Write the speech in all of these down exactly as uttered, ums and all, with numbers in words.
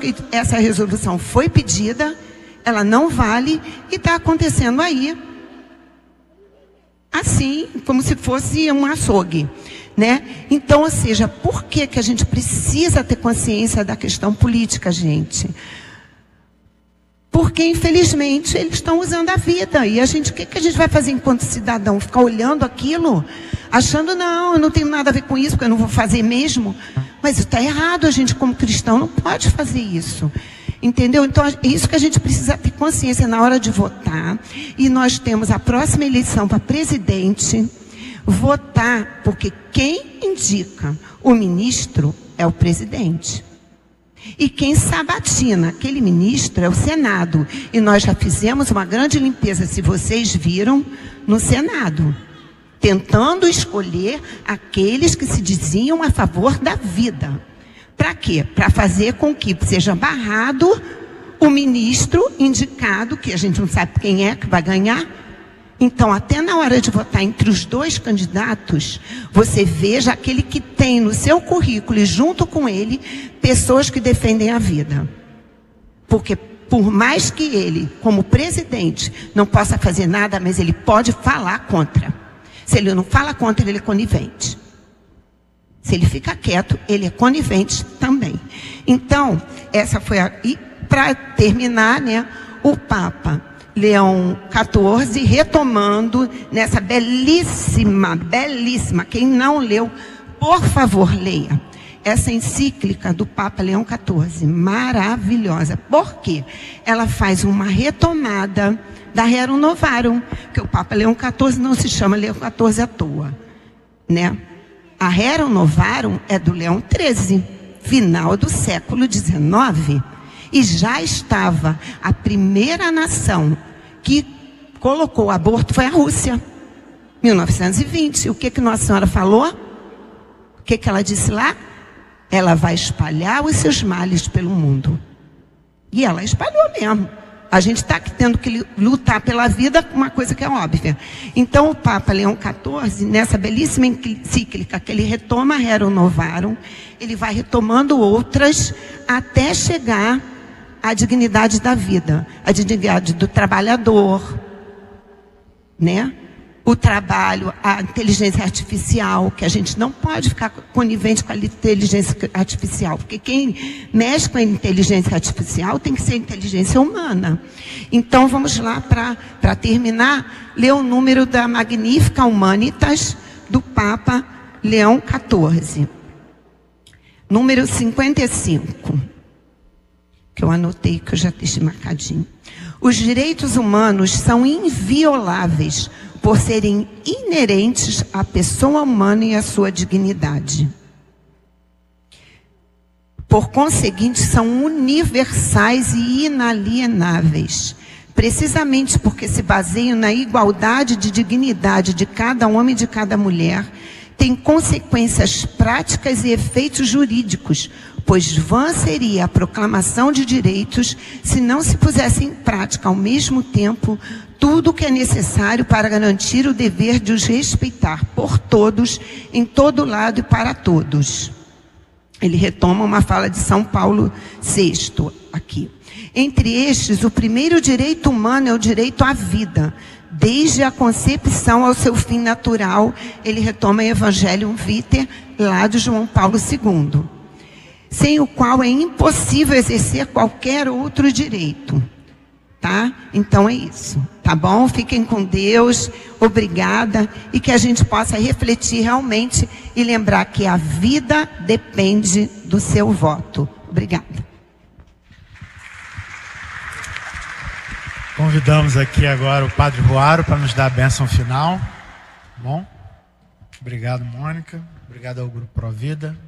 que essa resolução foi pedida, ela não vale e está acontecendo aí, assim, como se fosse um açougue, né? Então, ou seja, por que que a gente precisa ter consciência da questão política, gente? Porque, infelizmente, eles estão usando a vida. E a gente, o que, que a gente vai fazer enquanto cidadão? Ficar olhando aquilo, achando, não, eu não tenho nada a ver com isso, porque eu não vou fazer mesmo. Mas está errado, a gente como cristão não pode fazer isso. Entendeu? Então, é isso que a gente precisa ter consciência na hora de votar. E nós temos a próxima eleição para presidente. Votar, porque quem indica o ministro é o presidente. E quem sabatina aquele ministro é o Senado. E nós já fizemos uma grande limpeza, se vocês viram, no Senado. Tentando escolher aqueles que se diziam a favor da vida. Para quê? Para fazer com que seja barrado o ministro indicado, que a gente não sabe quem é que vai ganhar. Então, até na hora de votar entre os dois candidatos, você veja aquele que tem no seu currículo e junto com ele, pessoas que defendem a vida. Porque por mais que ele, como presidente, não possa fazer nada, mas ele pode falar contra. Se ele não fala contra, ele é conivente. Se ele fica quieto, ele é conivente também. Então, essa foi a... E para terminar, né, o Papa Leão quatorze, retomando nessa belíssima, belíssima, quem não leu, por favor, leia. Essa encíclica do Papa Leão quatorze, maravilhosa. Por quê? Ela faz uma retomada da Rerum Novarum, que o Papa Leão quatorze não se chama Leão quatorze à toa, né? A Rerum Novarum é do Leão treze, final do século dezenove. E já estava a primeira nação que colocou o aborto foi a Rússia, mil novecentos e vinte. O que que Nossa Senhora falou? O que que ela disse lá? Ela vai espalhar os seus males pelo mundo. E ela espalhou mesmo. A gente está tendo que lutar pela vida, uma coisa que é óbvia. Então, o Papa Leão quatorze, nessa belíssima encíclica que ele retoma a Rerum Novarum, ele vai retomando outras até chegar à dignidade da vida, a dignidade do trabalhador, né? O trabalho, a inteligência artificial, que a gente não pode ficar conivente com a inteligência artificial, porque quem mexe com a inteligência artificial tem que ser inteligência humana. Então, vamos lá para terminar, ler o número da Magnifica Humanitas do Papa Leão quatorze. Número cinquenta e cinco, que eu anotei, que eu já deixei marcadinho. Os direitos humanos são invioláveis, por serem inerentes à pessoa humana e à sua dignidade. Por conseguinte, são universais e inalienáveis, precisamente porque se baseiam na igualdade de dignidade de cada homem e de cada mulher, têm consequências práticas e efeitos jurídicos, pois vã seria a proclamação de direitos se não se pusesse em prática ao mesmo tempo tudo o que é necessário para garantir o dever de os respeitar por todos, em todo lado e para todos. Ele retoma uma fala de São Paulo sexto aqui. Entre estes, o primeiro direito humano é o direito à vida. Desde a concepção ao seu fim natural, ele retoma o Evangelium Vitae, lá de João Paulo segundo. Sem o qual é impossível exercer qualquer outro direito. Tá? Então é isso, tá bom? Fiquem com Deus, obrigada, e que a gente possa refletir realmente e lembrar que a vida depende do seu voto. Obrigada. Convidamos aqui agora o Padre Ruaro para nos dar a bênção final. Bom? Obrigado, Mônica. Obrigado ao Grupo Provida.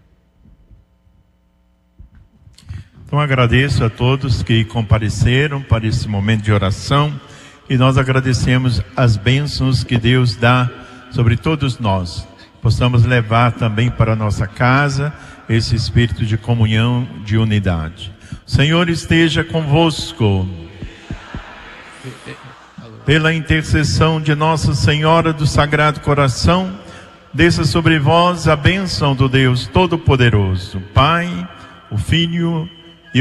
Então agradeço a todos que compareceram para esse momento de oração e nós agradecemos as bênçãos que Deus dá sobre todos nós. Possamos levar também para a nossa casa esse espírito de comunhão, de unidade. O Senhor esteja convosco. Pela intercessão de Nossa Senhora do Sagrado Coração, desça sobre vós a bênção do Deus Todo-Poderoso, Pai, o Filho